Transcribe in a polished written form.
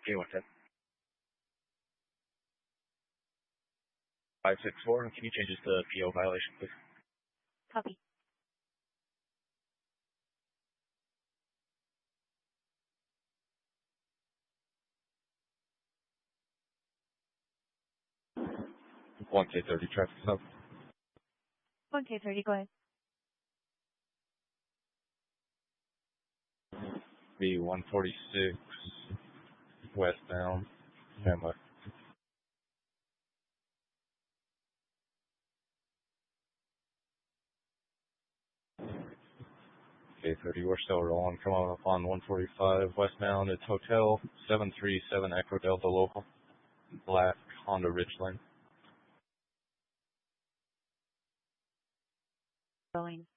K110. 564, and can you change this to PO violation, please? Copy. One K30 traffic stop. 1K30, go ahead. B146 westbound. Standby. K30, we're still rolling. Come on up on 145 westbound. It's Hotel 737 Echo Delta local. Black Honda Ridgeline. Going.